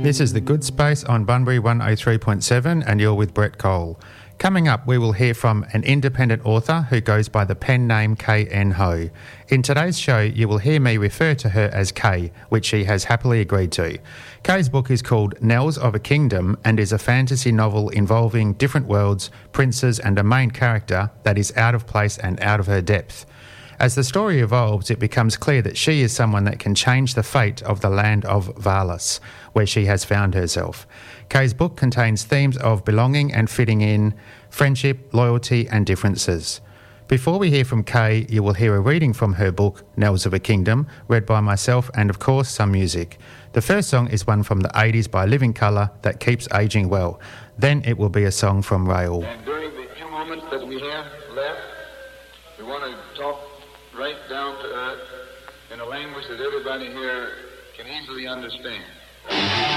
This is The Good Space on Bunbury 103.7 and you're with Brett Cole. Coming up, we will hear from an independent author who goes by the pen name K.N. Ho. In today's show, you will hear me refer to her as Kay, which she has happily agreed to. Kay's book is called Knells of a Kingdom and is a fantasy novel involving different worlds, princes and a main character that is out of place and out of her depth. As the story evolves, it becomes clear that she is someone that can change the fate of the land of Valis, where she has found herself. Kay's book contains themes of belonging and fitting in, friendship, loyalty and differences. Before we hear from Kay, you will hear a reading from her book, Knells of a Kingdom, read by myself and, of course, some music. The first song is one from the 80s by Living Colour that keeps ageing well. Then it will be a song from Rail. And during the few moments that we have left, we want to talk right down to earth in a language that everybody here can easily understand.